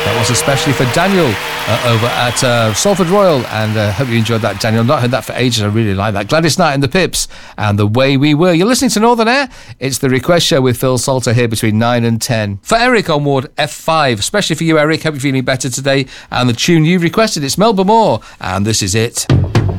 That was especially for Daniel over at Salford Royal, and hope you enjoyed that, Daniel. Not heard that for ages. I really like that. Gladys Knight and the Pips and The Way We Were. You're listening to Northern Air. It's the Request Show with Phil Salter here between 9 and 10. For Eric on Ward F5, especially for you, Eric. Hope you're feeling better today. And the tune you requested, it's Melba Moore, and this is it.